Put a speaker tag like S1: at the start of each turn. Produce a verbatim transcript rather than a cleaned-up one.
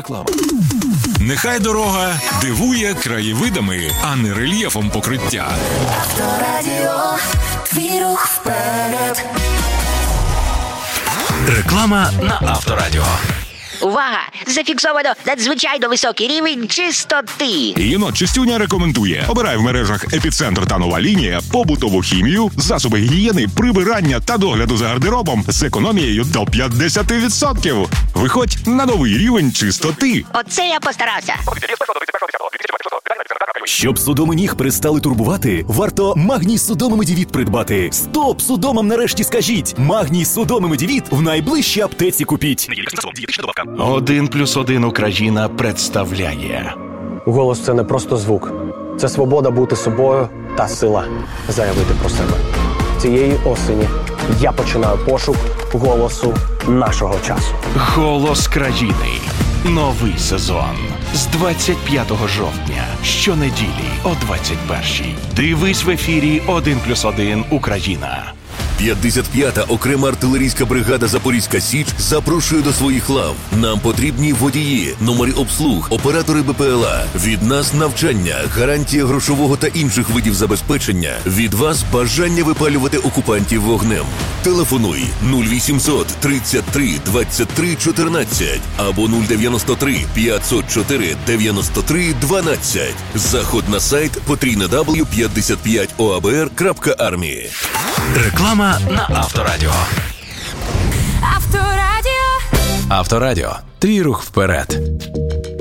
S1: реклама.
S2: Нехай дорога дивує краєвидами, а не рельєфом покриття.
S3: Авторадіо, твій рух вперед.
S1: Реклама на Авторадіо.
S4: Увага! Зафіксовано надзвичайно високий рівень чистоти.
S2: Єнот Чистюня рекомендує: обирай в мережах «Епіцентр» та «Нова лінія» побутову хімію, засоби гігієни, прибирання та догляду за гардеробом з економією до п'ятдесят відсотків. Виходь на новий рівень чистоти.
S4: Оце я постарався.
S5: Щоб судоми ніг перестали турбувати, варто Магній Судоми Медівіт придбати. Стоп! Судомам нарешті скажіть! Магній Судоми Медівіт в найближчій аптеці купіть.
S1: Один плюс один Україна представляє.
S6: Голос – це не просто звук. Це свобода бути собою та сила заявити про себе. Цієї осені я починаю пошук голосу нашого часу.
S1: Голос країни. Новий сезон. З двадцять п'ятого жовтня. Щонеділі о двадцять першій. Дивись в ефірі один плюс один Україна.
S7: п'ятдесят п'ята окрема артилерійська бригада Запорізька Січ запрошує до своїх лав. Нам потрібні водії, номери обслуг, оператори БПЛА. Від нас навчання, гарантія грошового та інших видів забезпечення. Від вас бажання випалювати окупантів вогнем. Телефонуй нуль вісімсот тридцять три двадцять три чотирнадцять або нуль дев'яносто три п'ятсот чотири дев'яносто три дванадцять. Заход на сайт потрійне дабл ю п'ятдесят п'ять о а б р крапка армії.
S1: Реклама на Авторадіо.
S3: Авторадіо.
S1: Авторадіо. Твій рух вперед.